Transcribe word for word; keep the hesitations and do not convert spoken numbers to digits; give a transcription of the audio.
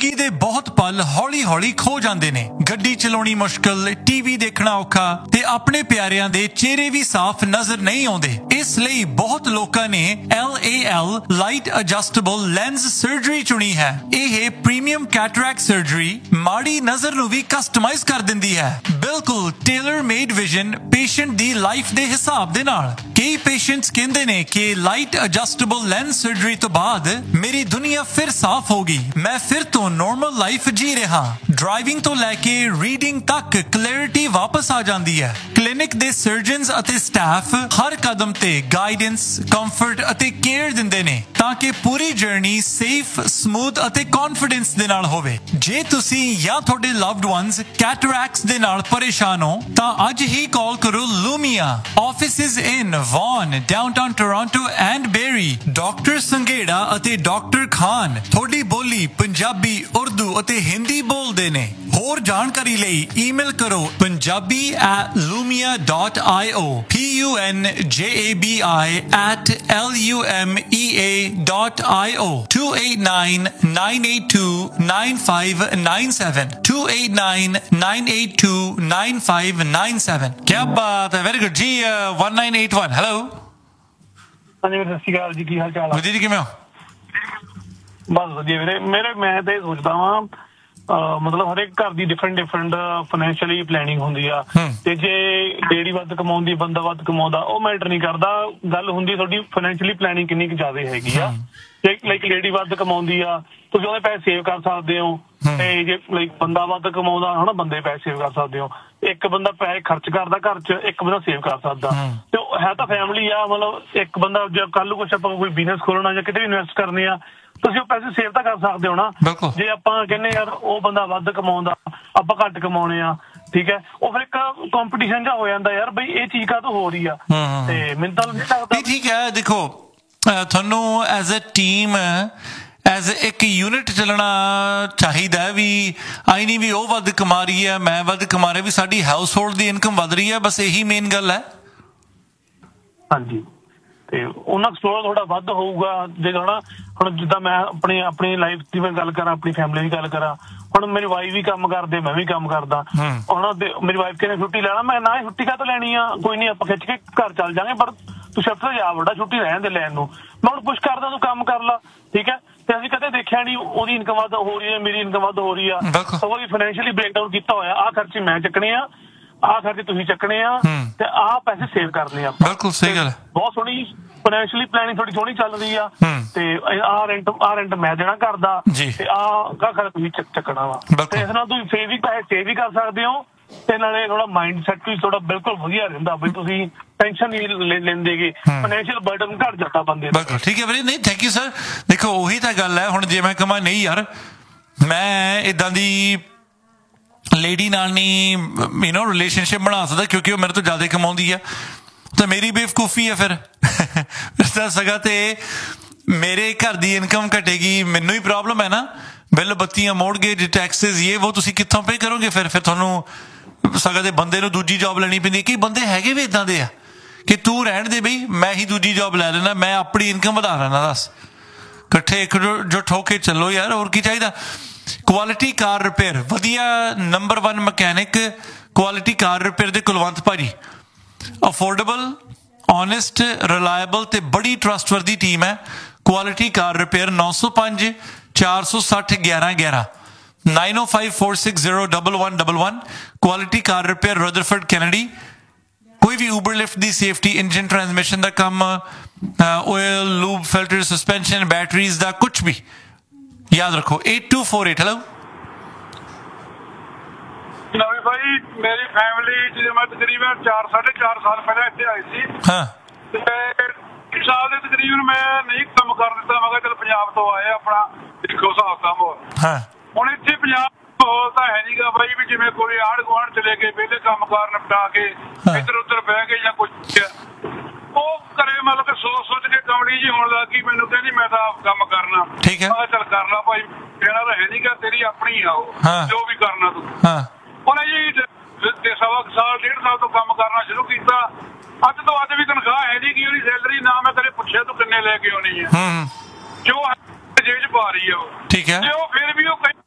ਜ਼ਿੰਦਗੀ ਦੇ ਬਹੁਤ ਪਲ ਹੌਲੀ-ਹੌਲੀ ਖੋ ਜਾਂਦੇ ਨੇ। ਗੱਡੀ ਚਲਾਉਣੀ ਮੁਸ਼ਕਲ, ਟੀਵੀ ਦੇਖਣਾ ਔਖਾ ਤੇ ਆਪਣੇ ਪਿਆਰਿਆਂ ਦੇ ਚਿਹਰੇ ਵੀ ਸਾਫ਼ ਨਜ਼ਰ ਨਹੀਂ ਆਉਂਦੇ। ਇਸ ਲਈ ਬਹੁਤ ਲੋਕਾਂ ਨੇ L A L light adjustable lens surgery ਚੁਣੀ ਹੈ। ਇਹ ਪ੍ਰੀਮੀਅਮ ਕੈਟਰੈਕਟ ਸਰਜਰੀ ਮਾੜੀ ਨਜ਼ਰ ਨੂੰ ਵੀ ਕਸਟਮਾਈਜ਼ ਕਰ ਦਿੰਦੀ ਹੈ, ਬਿਲਕੁਲ ਟੇਲਰ ਮੇਡ ਵਿਜ਼ਨ ਪੇਸ਼ੈਂਟ ਦੀ ਲਾਈਫ ਦੇ ਹਿਸਾਬ ਦੇ ਨਾਲ। ਕਈ ਪੇਸ਼ੈਂਟਸ ਕਹਿੰਦੇ ਨੇ ਕਿ ਲਾਈਟ ਐਡਜਸਟੇਬਲ ਲੈਂਸ ਸਰਜਰੀ ਤੋਂ ਬਾਅਦ ਮੇਰੀ ਦੁਨੀਆ ਫਿਰ ਸਾਫ਼ ਹੋ ਗਈ, ਮੈਂ ਫਿਰ ਤੋਂ ਨਾਰਮਲ ਲਾਈਫ ਜੀ ਰਿਹਾ। ਡਰਾਈਵਿੰਗ ਤੋਂ ਲੈ ਕੇ ਰੀਡਿੰਗ ਤੱਕ ਕਲੈਰਿਟੀ ਵਾਪਸ ਆ ਜਾਂਦੀ ਹੈ। ਕਲੀਨਿਕ ਦੇ ਸਰਜਨਸ ਅਤੇ ਸਟਾਫ ਹਰ ਕਦਮ ਤੇ ਗਾਈਡੈਂਸ, ਕੰਫਰਟ ਅਤੇ ਕੇਅਰ ਦਿੰਦੇ ਨੇ ਤਾਂ ਕਿ ਪੂਰੀ ਜਰਨੀ ਸੇਫ, ਸਮੂਥ ਅਤੇ ਕੌਨਫੀਡੈਂਸ ਦੇ ਨਾਲ ਹੋਵੇ। ਜੇ ਤੁਸੀਂ ਜਾਂ ਤੁਹਾਡੇ ਲਵਡ ਵਨਸ ਕੈਟਰੈਕਟਸ ਦੇ ਨਾਲ ਪਰੇਸ਼ਾਨ ਹੋ ਤਾਂ ਅੱਜ ਹੀ ਕਾਲ ਕਰੋ ਲੂਮੀਆ। Offices in won, downtown Toronto and berry. Doctor Sanghera ਅਤੇ ਡਾਕਟਰ ਖਾਨ ਤੁਹਾਡੀ ਬੋਲੀ ਪੰਜਾਬੀ, ਉਰਦੂ ਅਤੇ ਹਿੰਦੀ ਬੋਲਦੇ ਨੇ। ਹੋਰ ਜਾਣਕਾਰੀ ਲਈ ਈਮੇਲ ਕਰੋ punjabi at lumia dot io, P U N J A B I at L U M E A dot io, two eight nine, nine eight two, nine five nine seven, two eight nine, nine eight two, nine five nine seven। क्या बात है, very good जी। one nine eight one, hello. हाँ जी, सत श्री अकाल जी, की हाल चाल है? ਵਧੀਆ ਜੀ, ਕਿਵੇਂ ਹੋ? बस ਵਧੀਆ ਵੀਰੇ। ਮੇਰੇ ਮੈਂ ਤਾਂ ਇਹ ਸੋਚਦਾ ਵਾਂ ਮਤਲਬ ਹਰੇਕ ਘਰ ਦੀ ਡਿਫਰੈਂਟ ਡਿਫਰੈਂਟ ਫਾਈਨੈਂਸ਼ੀਅਲੀ ਪਲੈਨਿੰਗ ਹੁੰਦੀ ਆ ਤੇ ਜੇ ਲੇਡੀ ਵੱਧ ਕਮਾਉਂਦੀ, ਬੰਦਾ ਵੱਧ ਕਮਾਉਂਦਾ, ਉਹ ਮੈਟਰ ਨਹੀਂ ਕਰਦਾ। ਗੱਲ ਹੁੰਦੀ ਤੁਹਾਡੀ ਫਾਈਨੈਂਸ਼ੀਅਲੀ ਪਲੈਨਿੰਗ ਕਿੰਨੀ ਕੁ ਜ਼ਿਆਦਾ ਹੈਗੀ ਆ। ਜੇ ਲਾਈਕ ਲੇਡੀ ਵੱਧ ਕਮਾਉਂਦੀ ਆ, ਤੁਸੀਂ ਉਹਦੇ ਪੈਸੇ ਸੇਵ ਕਰ ਸਕਦੇ ਹੋ, ਤੇ ਜੇ ਲਾਈਕ ਬੰਦਾ ਵੱਧ ਕਮਾਉਂਦਾ ਹਨਾ, ਬੰਦੇ ਪੈਸੇ ਸੇਵ ਕਰ ਸਕਦੇ ਹੋ। ਇੱਕ ਬੰਦਾ ਪੈਸੇ ਖਰਚ ਕਰਦਾ ਘਰ 'ਚ, ਇੱਕ ਬੰਦਾ ਸੇਵ ਕਰ ਸਕਦਾ। ਤੇ ਹੈ ਤਾਂ ਫੈਮਿਲੀ ਆ, ਮਤਲਬ ਇੱਕ ਬੰਦਾ ਜੇ ਕੱਲ ਨੂੰ ਕੁਛ ਆਪਾਂ ਕੋਈ ਬਿਜ਼ਨਸ ਖੋਲਣਾ ਜਾਂ ਕਿਤੇ ਵੀ ਇਨਵੈਸਟ ਕਰਨੇ ਆ, ਤੁਸੀਂ ਉਹ ਪੈਸੇ ਸੇਵ ਤਾਂ ਕਰ ਸਕਦੇ ਹੋ ਨਾ। ਜੇ ਆਪਾਂ ਕਹਿੰਦੇ ਯਾਰ ਉਹ ਬੰਦਾ ਵੱਧ ਕਮਾਉਂਦਾ, ਆਪਾਂ ਘੱਟ ਕਮਾਉਣੇ ਆ, ਠੀਕ ਹੈ, ਉਹ ਫਿਰ ਇੱਕ ਕੰਪੀਟੀਸ਼ਨ ਜਿਹਾ ਹੋ ਜਾਂਦਾ ਯਾਰ, ਬਈ ਇਹ ਚੀਜ਼ ਕਾਹਤੋਂ ਹੋ ਰਹੀ ਆ। ਤੇ ਮੈਨੂੰ ਤਾਂ ਲੱਗਦਾ ਠੀਕ ਹੈ। ਦੇਖੋ, ਤੁਹਾਨੂੰ ਐਜ਼ ਅ ਟੀਮ, ਐਜ਼ ਇੱਕ ਯੂਨਿਟ ਚੱਲਣਾ ਚਾਹੀਦਾ ਵੀ। ਆਈ ਨਹੀਂ ਵੀ ਉਹ ਵੱਧ ਕਮਾ ਰਹੀ ਹੈ, ਮੈਂ ਵੱਧ ਕਮਾ ਰਿਹਾ, ਵੀ ਸਾਡੀ ਹਾਊਸ ਹੋਲਡ ਦੀ ਇਨਕਮ ਵੱਧ ਰਹੀ ਹੈ, ਬਸ ਇਹੀ ਮੇਨ ਗੱਲ ਹੈ। ਹਾਂਜੀ, ਤੇ ਉਹਨਾਂ ਐਕਸਪਲੋਰ ਥੋੜਾ ਵੱਧ ਹੋਊਗਾ। ਜੇ ਹਨਾ ਹੁਣ ਜਿੱਦਾਂ ਮੈਂ ਆਪਣੀ ਆਪਣੀ ਲਾਈਫ ਦੀ ਮੈਂ ਗੱਲ ਕਰਾਂ, ਆਪਣੀ ਫੈਮਿਲੀ ਦੀ ਗੱਲ ਕਰਾਂ, ਹੁਣ ਮੇਰੀ ਵਾਈਫ ਵੀ ਕੰਮ ਕਰਦੇ, ਮੈਂ ਵੀ ਕੰਮ ਕਰਦਾ। ਹੁਣ ਮੇਰੀ ਵਾਈਫ ਕਹਿੰਦੇ ਛੁੱਟੀ ਲੈਣਾ, ਮੈਂ ਨਾ ਛੁੱਟੀ ਕਾਹਤੋਂ ਲੈਣੀ ਆ, ਕੋਈ ਨੀ ਆਪਾਂ ਖਿੱਚ ਕੇ ਘਰ ਚੱਲ ਜਾਵਾਂਗੇ, ਪਰ ਤੂੰ ਸ਼ਿਫਟ ਤੇ ਜਾ ਵੱਡਾ, ਛੁੱਟੀ ਰਹਿਣ ਦੇ ਲੈਣ ਨੂੰ। ਮੈਂ ਹੁਣ ਪੁਸ਼ ਕਰਦਾ, ਤੂੰ ਕੰਮ ਕਰ ਲਾ, ਠੀਕ ਹੈ। ਤੇ ਅਸੀਂ ਕਦੇ ਦੇਖਿਆ ਨੀ ਉਹਦੀ ਇਨਕਮ ਵੱਧ ਹੋ ਰਹੀ ਹੈ, ਮੇਰੀ ਇਨਕਮ ਵੱਧ ਹੋ ਰਹੀ ਆ। ਉਹਦੀ ਫਾਈਨੈਂਸ਼ੀਅਲੀ ਬ੍ਰੇਕਡਾਊਨ ਕੀਤਾ ਹੋਇਆ, ਆਹ ਖਰਚੇ ਮੈਂ ਚੱਕਣੇ ਆ, ਆਹ ਖਰਚੇ ਤੁਸੀਂ ਚੱਕਣੇ ਆ, ਤੇ ਆਹ ਪੈਸੇ ਸੇਵ ਕਰਨੇ ਆ। ਬਿਲਕੁਲ ਸਹੀ ਗੱਲ ਹੈ। ਬਹੁਤ ਸੋਹਣੀ ਫਾਈਨੈਂਸ਼ੀਅਲੀ ਪਲੈਨਿੰਗ ਥੋੜੀ ਸੋਹਣੀ ਚੱਲ ਰਹੀ ਆ। ਤੇ ਆਹ ਰੈਂਟ ਆਹ ਰੈਂਟ ਮੈਂ ਦੇਣਾ ਘਰ ਦਾ, ਤੇ ਆਹ ਕਾ ਖਰਚ ਤੁਸੀਂ ਚੱਕਣਾ ਵਾ। ਤੇ ਇਸ ਨਾਲ ਤੁਸੀਂ ਸੇਵ ਵੀ ਪੈਸੇ ਸੇਵ ਵੀ ਕਰ ਸਕਦੇ ਹੋ, ਤੇ ਨਾਲੇ ਥੋੜਾ ਮਾਈਂਡ ਸੈਟ ਵੀ ਥੋੜਾ ਬਿਲਕੁਲ ਵਧੀਆ ਰਹਿੰਦਾ, ਬਈ ਤੁਸੀਂ ਟੈਨਸ਼ਨ ਨਹੀਂ ਲੈਂਦੇਗੇ, ਫਾਈਨੈਂਸ਼ੀਅਲ ਬਰਡਨ ਘੱਟ ਜਾਂਦਾ ਬੰਦੇ ਦਾ। ਬਿਲਕੁਲ ਠੀਕ ਹੈ ਵੀਰੇ। ਨਹੀਂ, ਥੈਂਕ ਯੂ ਸਰ। ਦੇਖੋ, ਉਹੀ ਤਾਂ ਗੱਲ ਹੈ। ਹੁਣ ਜੇ ਮੈਂ ਕਹਾਂ ਨਹੀਂ ਯਾਰ, ਮੈਂ ਏਦਾਂ ਦੀ ਲੇਡੀ ਨਾਲ ਨਹੀਂ ਯੂ ਨੋ ਰਿਲੇਸ਼ਨਸ਼ਿਪ ਬਣਾ ਸਕਦਾ ਕਿਉਂਕਿ ਉਹ ਮੇਰੇ ਤੋਂ ਜ਼ਿਆਦਾ ਕਮਾਉਂਦੀ ਆ, ਤਾਂ ਮੇਰੀ ਬੇਵਕੂਫੀ ਹੈ ਫਿਰ। ਇਸਦਾ ਸਗਾ ਤੇ ਮੇਰੇ ਘਰ ਦੀ ਇਨਕਮ ਘਟੇਗੀ, ਮੈਨੂੰ ਹੀ ਪ੍ਰੋਬਲਮ ਹੈ ਨਾ। ਬਿੱਲ, ਬੱਤੀਆਂ, ਮੋਰਗੇਜ, ਟੈਕਸਿਸ, ਇਹ ਉਹ ਤੁਸੀਂ ਕਿੱਥੋਂ ਪੇ ਕਰੋਗੇ ਫਿਰ? ਫਿਰ ਤੁਹਾਨੂੰ ਸਗਾ ਦੇ ਬੰਦੇ ਨੂੰ ਦੂਜੀ ਜੋਬ ਲੈਣੀ ਪੈਂਦੀ। ਕਈ ਬੰਦੇ ਹੈਗੇ ਵੀ ਇੱਦਾਂ ਦੇ ਆ ਕਿ ਤੂੰ ਰਹਿਣ ਦੇ ਬਈ, ਮੈਂ ਹੀ ਦੂਜੀ ਜੋਬ ਲੈ ਲੈਣਾ, ਮੈਂ ਆਪਣੀ ਇਨਕਮ ਵਧਾ ਲੈਣਾ। ਦੱਸ, ਇਕੱਠੇ ਇੱਕ ਜੋ ਠੋਕੇ ਚੱਲੋ ਯਾਰ, ਹੋਰ ਕੀ ਚਾਹੀਦਾ। ਕੁਆਲਿਟੀ ਕਾਰ ਰਿਪੇਅਰ, ਵਧੀਆ ਨੰਬਰ ਵਨ ਮਕੈਨਿਕ ਕੁਆਲਿਟੀ ਕਾਰ ਰਿਪੇਅਰ ਦੇ ਕੁਲਵੰਤ ਭਾਜੀ। ਅਫੋਰਡੇਬਲ, ਓਨੈਸਟ, ਰਿਲਾਇਬਲ ਤੇ ਬੜੀ ਟਰਸਟਵਰਦੀ ਟੀਮ ਹੈ। ਕੁਆਲਿਟੀ ਕਾਰ ਰਿਪੇਅਰ ਨੌ ਸੌ ਪੰਜ ਚਾਰ ਸੌ ਸੱਠ ਗਿਆਰਾਂ ਗਿਆਰਾਂ nine oh five four six zero one one one one। Quality ਕਾਰ ਰਿਪੇਅਰ, ਰਦਰਫੋਰਡ, ਕੈਨੇਡੀ। ਕੋਈ ਵੀ ਉਬਰ ਲਿਫਟ ਦੀ ਸੇਫਟੀ, ਇੰਜਨ ਟਰਾਂਸਮਿਸ਼ਨ ਦਾ ਕੰਮ, oil, lube, filter, suspension, batteries ਦਾ ਕੁਛ ਵੀ ਯਾਦ ਰੱਖੋ। eight two four eight। Hello ਨਵੀਂ ਭਾਈ, ਮੇਰੀ ਫੈਮਿਲੀ ਜਦੋਂ ਮੈਂ ਤਕਰੀਬਨ ਚਾਰ ਸਾਢੇ ਚਾਰ ਸਾਲ ਪਹਿਲਾਂ ਇੱਥੇ ਆਈ ਸੀ, ਹਾਂ, ਤੇ ਇੱਕ ਸਾਲ ਦੇ ਤਕਰੀਬਨ ਮੈਂ ਨਹੀਂ ਕੰਮ ਕਰ ਦਿੱਤਾ। ਮੈਂ ਕਿਹਾ ਚਲ ਪੰਜਾਬ ਤੋਂ ਆਏ, ਆਪਣਾ ਦੇਖੋ ਹਿਸਾਬ ਕੰਮ। ਹਾਂ, ਹੁਣ ਇੱਥੇ ਪੰਜਾਬ ਮਾਹੌਲ ਤਾਂ ਹੈ ਨੀ ਗਾ ਬਾਈ, ਵੀ ਜਿਵੇਂ ਕੋਈ ਆਂਢ ਗੁਆਂਢ ਚਲੇ ਗਏ, ਵਿਹਲੇ ਕੰਮ ਕਾਰ ਨਿਪਟਾ ਕੇ ਇੱਧਰ ਉੱਧਰ ਬਹਿ ਗਏ ਜਾਂ ਕੁਛ, ਉਹ ਘਰੇ ਮਤਲਬ ਕਿ ਸੋਚ ਸੋਚ ਕੇ ਕਮਲੀ ਜੀ ਹੋਣ ਲੱਗ ਗਈ। ਮੈਨੂੰ ਕਹਿੰਦੀ ਮੈਂ ਤਾਂ ਕੰਮ ਕਰਨਾ, ਠੀਕ ਹੈ, ਮੈਂ ਚੱਲ ਕਰ ਲਾ ਭਾਈ, ਕਹਿਣਾ ਤਾਂ ਹੈ ਨੀ ਗਾ, ਤੇਰੀ ਆਪਣੀ ਆ ਉਹ, ਜੋ ਵੀ ਕਰਨਾ ਤੂੰ। ਉਹਨੇ ਜੀ ਸਵਾ ਸਾਲ ਡੇਢ ਸਾਲ ਤੋਂ ਕੰਮ ਕਰਨਾ ਸ਼ੁਰੂ ਕੀਤਾ। ਅੱਜ ਤੋਂ ਅੱਜ ਵੀ ਤਨਖਾਹ ਹੈ ਨੀ ਗੀ ਉਹਦੀ, ਸੈਲਰੀ ਨਾ ਮੈਂ ਕਦੇ ਪੁੱਛਿਆ ਤੂੰ ਕਿੰਨੇ ਲੈ ਕੇ ਆਉਣੀ ਹੈ, ਜੋ ਜੇਬ ਚ ਪਾ ਰਹੀ ਆ ਉਹ, ਠੀਕ ਹੈ। ਤੇ ਉਹ ਫਿਰ ਵੀ ਉਹ